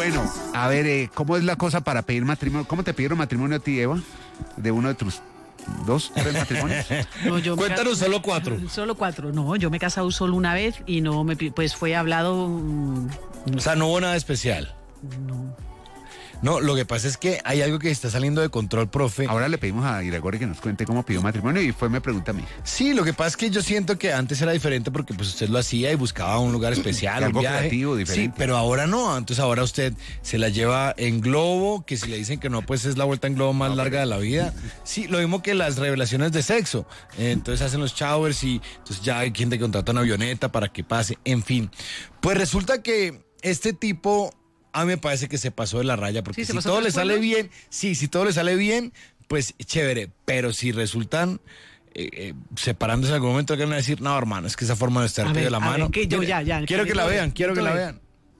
Bueno, a ver, ¿cómo es la cosa para pedir matrimonio? ¿Cómo te pidieron matrimonio a ti, Eva? De uno de tus 2, 3 matrimonios. No, Cuéntanos solo 4. Solo 4, no, yo me he casado solo una vez y no pues fue hablado. O sea, no hubo nada especial. No, lo que pasa es que hay algo que está saliendo de control, profe. Ahora le pedimos a Iragorri que nos cuente cómo pidió matrimonio y me pregunta a mí. Sí, lo que pasa es que yo siento que antes era diferente porque pues usted lo hacía y buscaba un lugar especial, algo un viaje. creativo, diferente. Sí, pero ahora no. Entonces ahora usted se la lleva en globo, que si le dicen que no, pues es la vuelta en globo más larga de la vida. Sí, lo mismo que las revelaciones de sexo. Entonces hacen los showers y entonces ya hay quien te contrata una avioneta para que pase, en fin. Pues resulta que este tipo... A mí me parece que se pasó de la raya, porque ¿Sí, si todo le sale bien, si todo le sale bien, pues chévere, pero si resultan separándose en algún momento, que van a decir, no, hermano, es que esa forma de estar de la mano. Que yo ya. Quiero que la vean, quiero que la vean.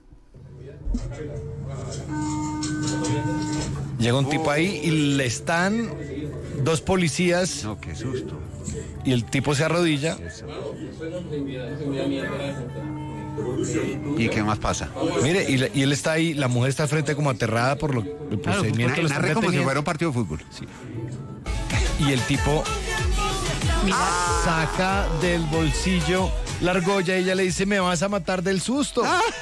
Llega un tipo ahí y le están 2 policías. No, qué susto. Y el tipo se arrodilla. Eso. ¿Y qué más pasa? Mire, y él está ahí, la mujer está al frente como aterrada por el procedimiento. Narre como si fuera un partido de fútbol. Sí. Y el tipo saca del bolsillo la argolla y ella le dice, me vas a matar del susto.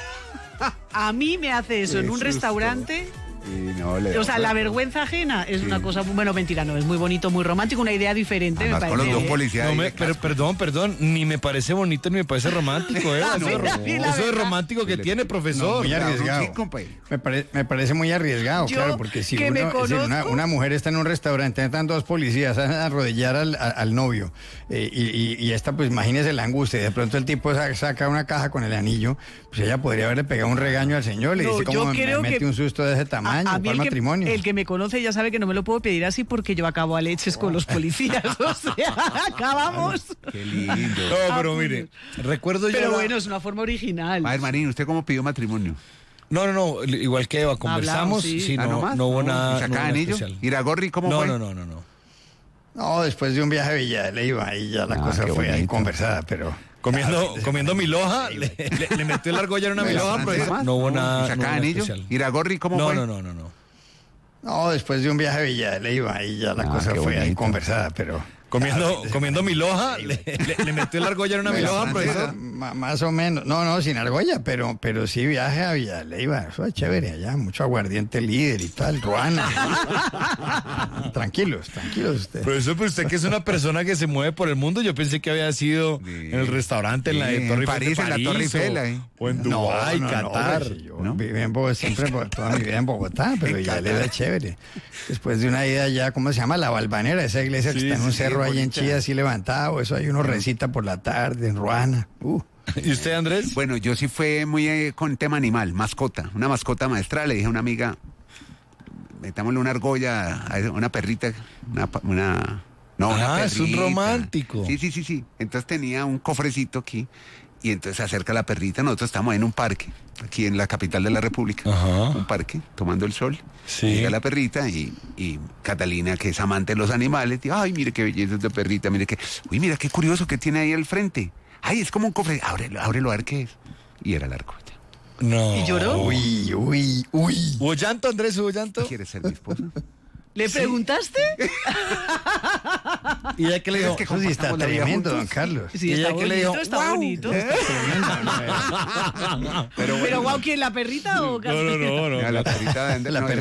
A mí me hace eso en un restaurante. O sea, la vergüenza ajena es una cosa, bueno, mentira, no, es muy bonito, muy romántico, una idea diferente. Además, me con parece. los 2 policías. Pero perdón, ni me parece bonito ni me parece romántico, eso es romántico que tiene, profesor. No, muy arriesgado. Me parece muy arriesgado, claro, porque si una mujer está en un restaurante, entran 2 policías a arrodillar al novio y esta, pues imagínese la angustia, y de pronto el tipo saca una caja con el anillo, pues ella podría haberle pegado un regaño al señor, le dice cómo me mete un susto de ese tamaño. A mí el que me conoce ya sabe que no me lo puedo pedir así porque yo acabo a leches con los policías. O sea, acabamos. Qué lindo. No, pero mire, recuerdo yo. Pero bueno, es una forma original. A ver, Marín, ¿usted cómo pidió matrimonio? No, igual que Eva, conversamos. Sí, no hubo nada. ¿Sacaba anillo? ¿Iragorri cómo fue? No. No, después de un viaje a Villa de Leyva, ahí ya la cosa fue ahí conversada, pero... Comiendo milhoja, le metió la argolla en una milhoja, pero no hubo nada. ¿Sacaba anillo? ¿Iragorri cómo fue? No. No, después de un viaje a Villa de Leyva, ahí ya la cosa fue ahí conversada, pero... Comiendo milhoja, le metió la argolla en una milhoja, profesor. Más o menos, no, sin argolla, pero sí viaje a Villa de Leyva, eso es chévere allá, mucho aguardiente líder y tal, Ruana. Tranquilos ustedes. Profesor, pero usted que es una persona que se mueve por el mundo, yo pensé que había sido en el restaurante en la de Torre París, en la Torre Eiffel, o en Dubái, Qatar. Yo viví en Bogotá, siempre toda mi vida en Bogotá, pero Villa de Leyva es chévere. Después de una ida allá, ¿cómo se llama? La Balvanera, esa iglesia que está en un cerro ahí en Chía, así levantado, eso hay uno recita por la tarde en Ruana. ¿Y usted, Andrés? Bueno, yo sí fue muy con tema animal, mascota, una mascota maestra. Le dije a una amiga, metámosle una argolla a una perrita, una perrita. Es un romántico. Sí. Entonces tenía un cofrecito aquí y entonces se acerca la perrita. Nosotros estamos en un parque, aquí en la capital de la República. Un parque, tomando el sol. Sí. Llega la perrita y Catalina, que es amante de los animales, dice, ay, mire qué belleza esta perrita, mira qué curioso que tiene ahí al frente. Ay, es como un cofre, ábrelo a ver qué es. Y era la argolla. No. ¿Y lloró? Uy. ¿Hubo llanto, Andrés? ¿Hubo llanto? ¿Quieres ser mi esposa? ¿Le preguntaste? ¿Y ella qué le dijo? Eso sí está tremendo, don Carlos. Sí, ¿Y está ella qué le dijo? Está bonito. Pero guau, ¿quién? ¿La perrita o No. La perrita,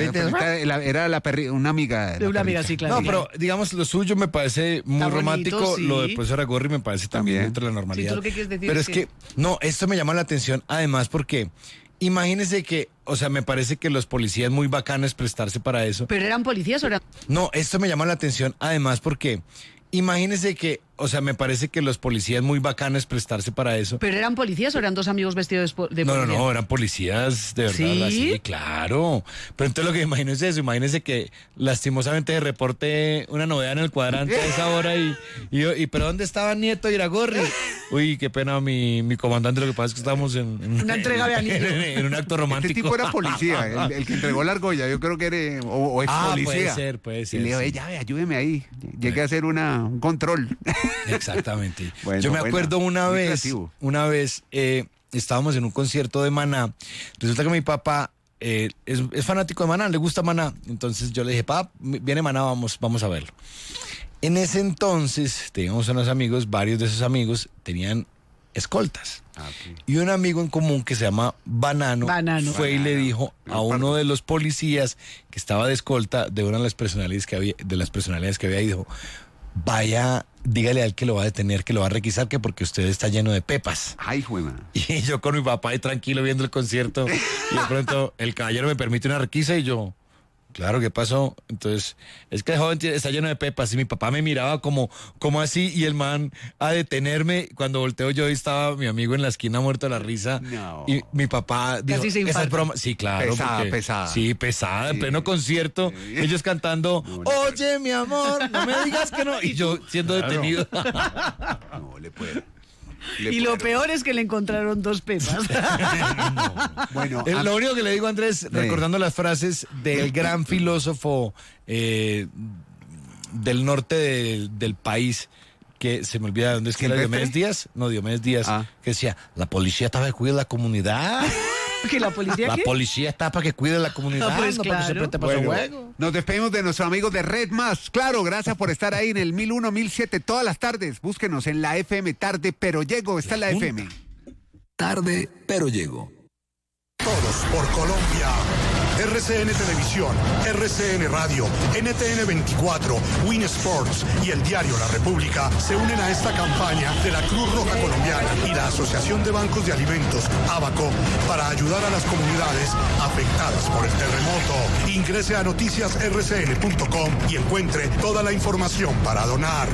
una amiga. De una amiga, sí, claro. No, pero digamos, lo suyo me parece muy Está romántico. bonito, sí. Lo del profesor Agorri me parece también dentro de la normalidad. Sí, ¿tú lo que quieres decir pero es que, no, esto me llama la atención, además, porque imagínese que, o sea, me parece que los policías muy bacanes prestarse para eso. ¿Pero eran policías o eran...? No, esto me llama la atención, además, porque imagínese que, o sea, me parece que los policías muy bacanes prestarse para eso. ¿Pero eran policías o eran 2 amigos vestidos de policía? No, eran policías, de verdad. ¿Sí? Sí, claro. Pero entonces lo que imagino es eso, imagínese que lastimosamente se reporte una novedad en el cuadrante a esa hora y ¿pero dónde estaba Nieto Iragorri? Uy, qué pena mi comandante, lo que pasa es que estábamos en una entrega de anillo. En un acto romántico. Este tipo era policía, el que entregó la argolla, yo creo que era, o ex policía. Puede ser. Y le digo, ya, ayúdeme ahí, llegué a hacer un control. Exactamente. Yo me acuerdo una vez, estábamos en un concierto de Maná. Resulta que mi papá es fanático de Maná, le gusta Maná. Entonces yo le dije, viene Maná, vamos a verlo. En ese entonces teníamos unos amigos, varios de esos amigos tenían escoltas. Okay. Y un amigo en común que se llama Banano fue y le dijo a uno de los policías que estaba de escolta de una de las personalidades que había ido, vaya, dígale al que lo va a detener, que lo va a requisar, que porque usted está lleno de pepas. Ay, juega. Y yo con mi papá ahí tranquilo viendo el concierto y de pronto el caballero me permite una requisa y yo... Claro, ¿qué pasó? Entonces, es que el joven está lleno de pepas y mi papá me miraba como así y el man a detenerme. Cuando volteo yo estaba mi amigo en la esquina muerto de la risa. No. Y mi papá dijo, casi se infarta. Esa es broma. Sí, claro. Pesada. Sí, pesada, sí. En pleno concierto. Sí. Ellos cantando, oye, mi amor, no me digas que no. Y yo siendo detenido. No le puedo. Y lo peor es que le encontraron 2 pepas. No. Bueno, lo único que le digo a Andrés, recordando las frases del gran filósofo del norte del país, que se me olvida dónde es que era, Diomedes Díaz. No, Diomedes Díaz, que decía, la policía está para que cuide la comunidad. ¿Que la policía La policía está para que cuide la comunidad, no claro. para que se preste para su juego. Nos despedimos de nuestro amigo de Red Más. Claro, gracias por estar ahí en el 1001, 1007 todas las tardes. Búsquenos en la FM Tarde Pero Llego. Está en la FM. Tarde Pero Llego. Todos por Colombia. RCN Televisión, RCN Radio, NTN 24, Win Sports y el diario La República se unen a esta campaña de la Cruz Roja Colombiana y la Asociación de Bancos de Alimentos, ABACO, para ayudar a las comunidades afectadas por el terremoto. Ingrese a noticiasrcn.com y encuentre toda la información para donar.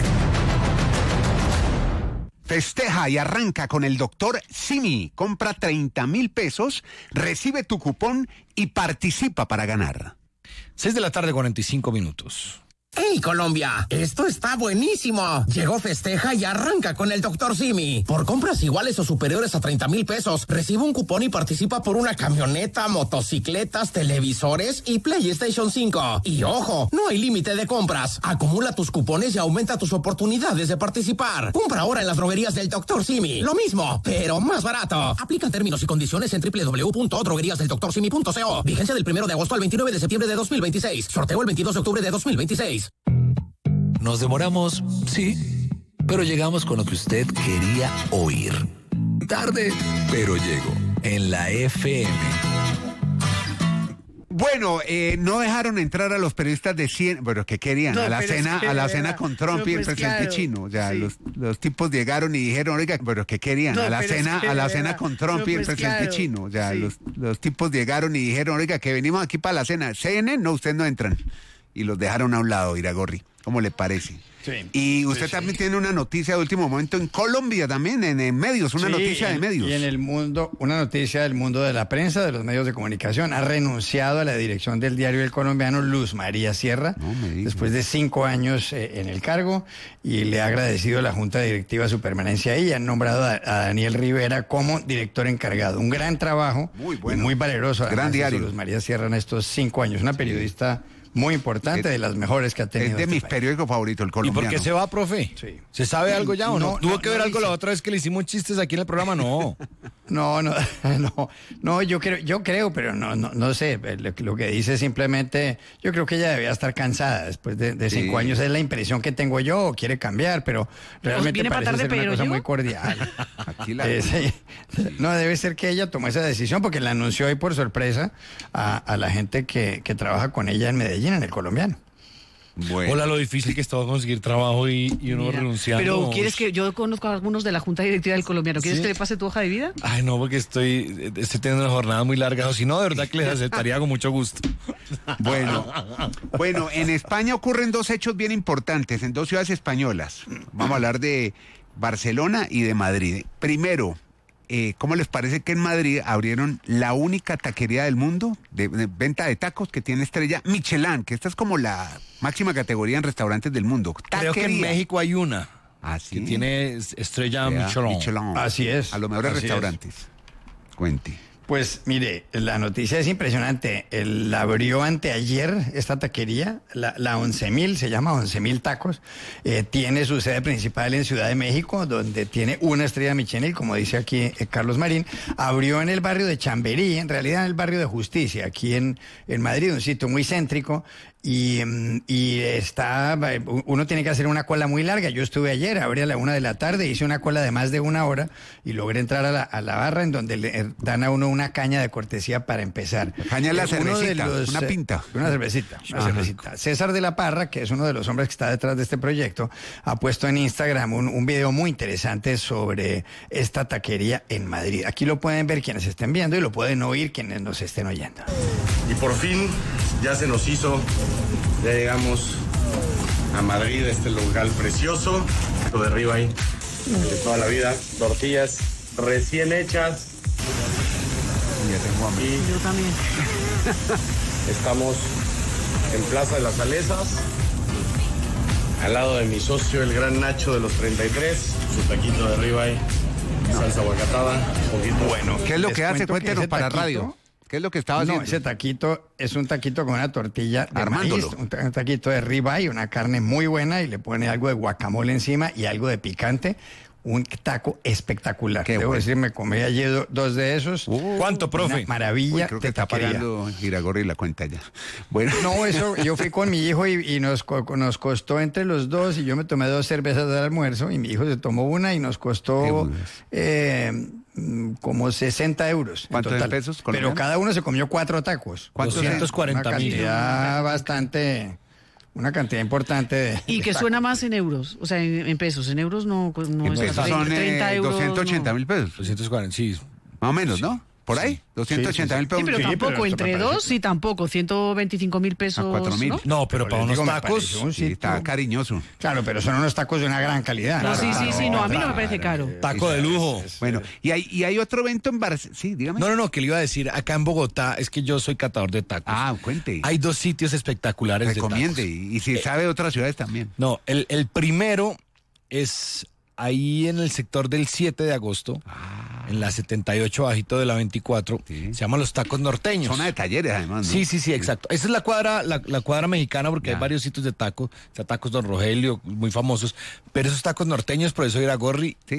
Festeja y arranca con el Dr. Simi. Compra 30,000 pesos, recibe tu cupón y participa para ganar. 6:45 p.m. ¡Hey, Colombia! ¡Esto está buenísimo! Llegó Festeja y arranca con el Dr. Simi. Por compras iguales o superiores a 30,000 pesos, recibe un cupón y participa por una camioneta, motocicletas, televisores y PlayStation 5. Y ojo, no hay límite de compras. Acumula tus cupones y aumenta tus oportunidades de participar. Compra ahora en las droguerías del Dr. Simi. Lo mismo, pero más barato. Aplica términos y condiciones en www.drogueriasdeldoctorsimi.co. Vigencia del 1 de agosto al 29 de septiembre de 2026. Sorteo el 22 de octubre de 2026. Nos demoramos, sí, pero llegamos con lo que usted quería oír. Tarde, pero llego en la FM. Bueno, no dejaron entrar a los periodistas de CNN, bueno, que querían, a la cena con Trump y el presidente chino. O sea, los tipos llegaron y dijeron, oiga, bueno, que querían, a la cena con Trump y el presidente chino. O sea, los tipos llegaron y dijeron, oiga, que venimos aquí para la cena. CNN, no, ustedes no entran. Y los dejaron a un lado, Iragorri. ¿Cómo le parece? Sí. Y usted también tiene una noticia de último momento en Colombia también, en medios, una noticia de medios. Y en el mundo, una noticia del mundo de la prensa, de los medios de comunicación. Ha renunciado a la dirección del diario El Colombiano Luz María Sierra, después de 5 años en el cargo, y le ha agradecido a la Junta Directiva su permanencia ahí. Han nombrado a Daniel Rivera como director encargado. Un gran trabajo, muy bueno, y muy valeroso. Gran diario. Luz María Sierra en estos 5 años. Una periodista muy importante, de las mejores que ha tenido. Es de mis periódicos favoritos, El Colombiano. ¿Y por qué se va, profe? Sí. ¿Se sabe algo ya o no? ¿Tuvo que ver algo la otra vez que le hicimos chistes aquí en el programa? No. No, yo creo, pero no sé. Lo que dice simplemente, yo creo que ella debía estar cansada después de 5 años. Es la impresión que tengo yo, quiere cambiar, pero realmente parece ser una cosa muy cordial. Aquí no, debe ser que ella tomó esa decisión porque la anunció hoy por sorpresa a la gente que trabaja con ella en Medellín, en El Colombiano. Bueno. Hola, lo difícil que estaba conseguir trabajo y uno renunciando. Pero ¿quieres que yo conozco a algunos de la Junta Directiva del Colombiano? ¿Quieres que le pase tu hoja de vida? Ay, no, porque estoy teniendo una jornada muy larga. O si no, de verdad que les aceptaría con mucho gusto. Bueno, en España ocurren 2 hechos bien importantes en 2 ciudades españolas. Vamos a hablar de Barcelona y de Madrid. Primero, ¿cómo les parece que en Madrid abrieron la única taquería del mundo de venta de tacos que tiene estrella Michelin? Que esta es como la máxima categoría en restaurantes del mundo. Creo que en México hay una que tiene estrella Michelin. Así es. A los mejores restaurantes. Cuente. Pues mire, la noticia es impresionante. La abrió anteayer esta taquería, la 11.000, se llama 11.000 Tacos. Tiene su sede principal en Ciudad de México, donde tiene una estrella Michelin, como dice aquí Carlos Marín. Abrió en el barrio de Chamberí, en realidad en el barrio de Justicia, aquí en Madrid, un sitio muy céntrico. Y uno tiene que hacer una cola muy larga. Yo estuve ayer, abrí a la 1 de la tarde, hice una cola de más de 1 hora y logré entrar a la barra, en donde le dan a uno una caña de cortesía para empezar. Caña la cervecita, una pinta. Una cervecita. César de la Parra, que es uno de los hombres que está detrás de este proyecto, ha puesto en Instagram un video muy interesante sobre esta taquería en Madrid. Aquí lo pueden ver quienes estén viendo y lo pueden oír quienes nos estén oyendo. Y por fin ya se nos hizo, ya llegamos a Madrid, este local precioso, lo de arriba ahí, de toda la vida, tortillas recién hechas. Ya tengo hambre. Yo también. Estamos en Plaza de las Salesas, al lado de mi socio, el gran Nacho de los 33, su taquito de arriba ahí, salsa aguacatada, un poquito. Bueno, ¿qué es lo que hace? Cuéntenos para radio. ¿Qué es lo que estaba haciendo? No, ese taquito es un taquito con una tortilla de maíz, un taquito de ribeye, una carne muy buena, y le pone algo de guacamole encima y algo de picante. Un taco espectacular. Debo decir, me comí ayer 2 de esos. ¿Cuánto, profe? Una maravilla. Creo que está pagando Iragorri la cuenta ya. Bueno. No, eso, yo fui con mi hijo y nos costó entre los dos, y yo me tomé 2 cervezas del almuerzo y mi hijo se tomó una y nos costó como 60 euros. ¿Cuántos pesos? Pero cada uno se comió 4 tacos. 240.000. Una cantidad importante de... Y que suena más en euros, o sea, en pesos. En euros no en es... Son 30 euros, 280.000 pesos. 240, sí. Más o menos, ¿no? ¿Por ahí? 280.000 pesos. Sí, pero tampoco, entre dos, sí, tampoco. 125.000 pesos. 4.000. No, pero para unos tacos. Sí, está cariñoso. Claro, pero son unos tacos de una gran calidad. No, sí, no, a mí no me parece caro. Taco de lujo. Bueno, y hay otro evento en Barcelona. Sí, dígame. No, que le iba a decir, acá en Bogotá, es que yo soy catador de tacos. Ah, cuente. Hay 2 sitios espectaculares Recomiende, de tacos. Y si sabe de otras ciudades también. No, el primero es ahí en el sector del 7 de agosto. En la 78 bajito de la 24, se llaman Los Tacos Norteños. Zona de talleres, además, ¿no? Sí, exacto. Esa es la cuadra mexicana, porque hay varios sitios de tacos. O sea, tacos Don Rogelio, muy famosos. Pero esos tacos norteños, profesor Iragorri,